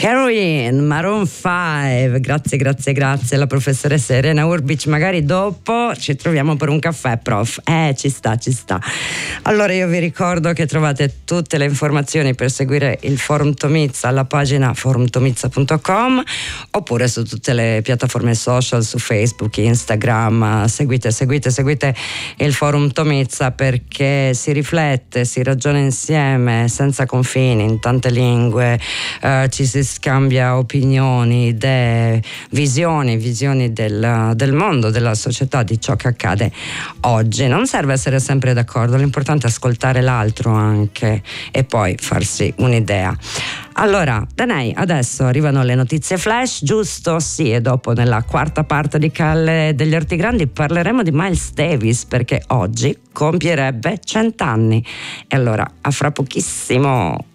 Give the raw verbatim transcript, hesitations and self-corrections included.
Heroin, Maroon cinque, grazie, grazie, grazie alla professoressa Irena Urbic. Magari dopo ci troviamo per un caffè, prof. Eh, ci sta, ci sta. Allora io vi ricordo che trovate tutte le informazioni per seguire il Forum Tomizza alla pagina forum tomizza punto com oppure su tutte le piattaforme social, su Facebook, Instagram. Seguite, seguite, seguite il Forum Tomizza, perché si riflette, si ragiona insieme, senza confini, in tante lingue, eh, ci si scambia opinioni, idee, visioni, visioni del, del mondo, della società, di ciò che accade oggi. Non serve essere sempre d'accordo, l'importante è ascoltare l'altro anche e poi farsi un'idea. Allora, Danei, adesso arrivano le notizie flash, giusto? Sì, e dopo nella quarta parte di Calle degli Ortigrandi parleremo di Miles Davis, perché oggi compierebbe cent'anni. E allora, a fra pochissimo.